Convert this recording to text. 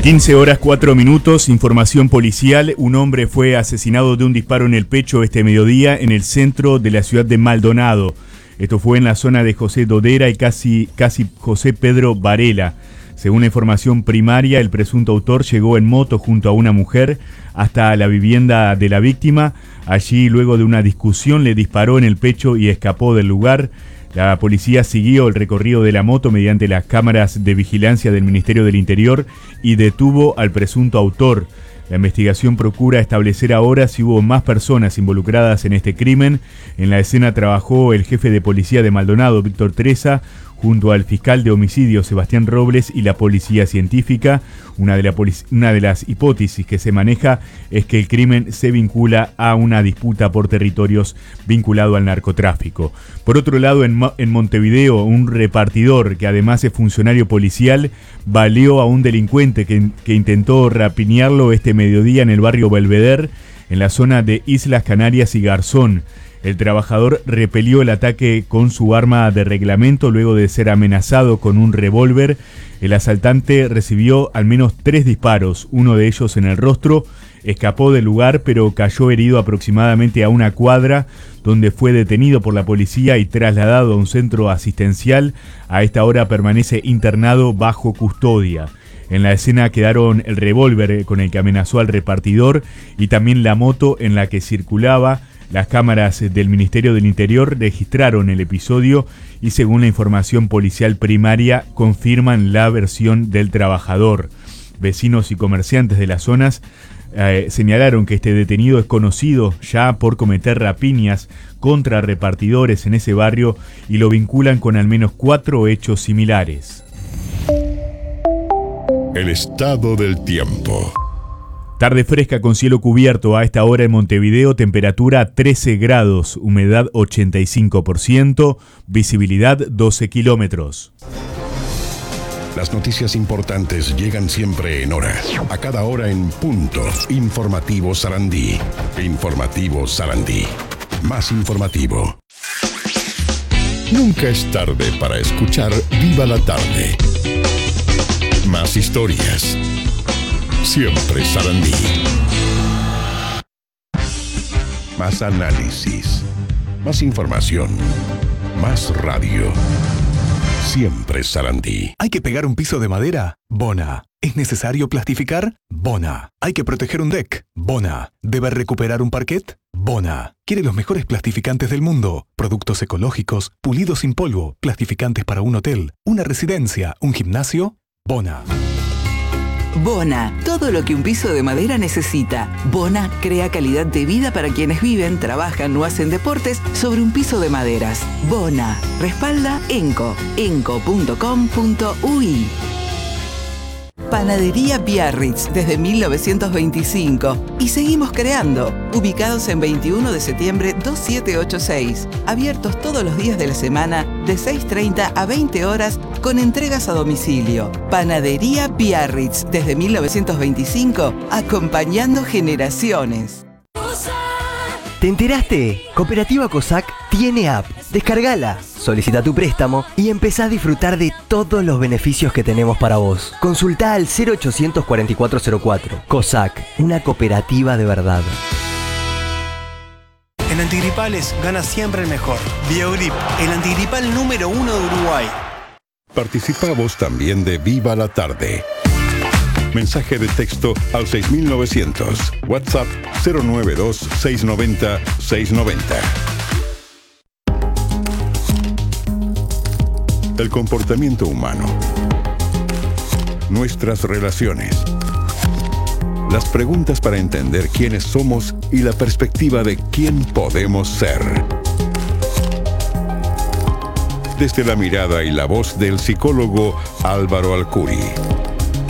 15:04, información policial. Un hombre fue asesinado de un disparo en el pecho este mediodía en el centro de la ciudad de Maldonado. Esto fue en la zona de José Dodera y casi José Pedro Varela. Según la información primaria, el presunto autor llegó en moto junto a una mujer hasta la vivienda de la víctima. Allí, luego de una discusión, le disparó en el pecho y escapó del lugar. La policía siguió el recorrido de la moto mediante las cámaras de vigilancia del Ministerio del Interior y detuvo al presunto autor. La investigación procura establecer ahora si hubo más personas involucradas en este crimen. En la escena trabajó el jefe de policía de Maldonado, Víctor Teresa, junto al fiscal de homicidio Sebastián Robles y la policía científica. Una de las hipótesis que se maneja es que el crimen se vincula a una disputa por territorios vinculado al narcotráfico. Por otro lado, en Montevideo, un repartidor que además es funcionario policial baleó a un delincuente que intentó rapiñarlo este mediodía en el barrio Belvedere, en la zona de Islas Canarias y Garzón. El trabajador repelió el ataque con su arma de reglamento luego de ser amenazado con un revólver. El asaltante recibió al menos 3 disparos, uno de ellos en el rostro. Escapó del lugar, pero cayó herido aproximadamente a una cuadra, donde fue detenido por la policía y trasladado a un centro asistencial. A esta hora permanece internado bajo custodia. En la escena quedaron el revólver con el que amenazó al repartidor y también la moto en la que circulaba. Las cámaras del Ministerio del Interior registraron el episodio y, según la información policial primaria, confirman la versión del trabajador. Vecinos y comerciantes de las zonas señalaron que este detenido es conocido ya por cometer rapiñas contra repartidores en ese barrio y lo vinculan con al menos 4 hechos similares. El estado del tiempo. Tarde fresca con cielo cubierto a esta hora en Montevideo, temperatura 13 grados, humedad 85%, visibilidad 12 kilómetros. Las noticias importantes llegan siempre en hora, a cada hora en punto. Informativo Sarandí. Informativo Sarandí. Más informativo. Nunca es tarde para escuchar Viva la Tarde. Más historias. Siempre Sarandí. Más análisis. Más información. Más radio. Siempre Sarandí. ¿Hay que pegar un piso de madera? Bona. ¿Es necesario plastificar? Bona. ¿Hay que proteger un deck? Bona. ¿Debe recuperar un parquet? Bona. ¿Quiere los mejores plastificantes del mundo? Productos ecológicos, pulidos sin polvo, plastificantes para un hotel, una residencia, un gimnasio? Bona. Bona, todo lo que un piso de madera necesita. Bona crea calidad de vida para quienes viven, trabajan o hacen deportes sobre un piso de maderas. Bona, respalda ENCO, enco.com.uy. Panadería Biarritz desde 1925 y seguimos creando, ubicados en 21 de septiembre 2786, abiertos todos los días de la semana de 6:30 a 20 horas con entregas a domicilio. Panadería Biarritz desde 1925, acompañando generaciones. ¿Te enteraste? Cooperativa COSAC tiene app. Descárgala, solicita tu préstamo y empezá a disfrutar de todos los beneficios que tenemos para vos. Consultá al 0800 4404. COSAC, una cooperativa de verdad. En antigripales gana siempre el mejor. Biogrip, el antigripal número 1 de Uruguay. Participa vos también de Viva la Tarde. Mensaje de texto al 6900. WhatsApp 092-690-690. El comportamiento humano. Nuestras relaciones. Las preguntas para entender quiénes somos y la perspectiva de quién podemos ser. Desde la mirada y la voz del psicólogo Álvaro Alcuri.